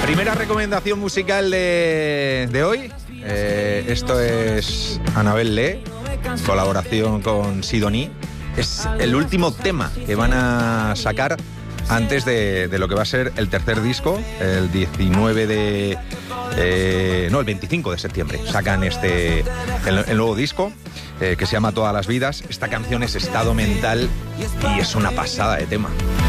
Primera recomendación musical de hoy. Esto es Annabel Lee, colaboración con Sidonie. Es el último tema que van a sacar antes de lo que va a ser el tercer disco, el 25 de septiembre. Sacan el nuevo disco, que se llama Todas las vidas. Esta canción es Estado Mental y es una pasada de tema.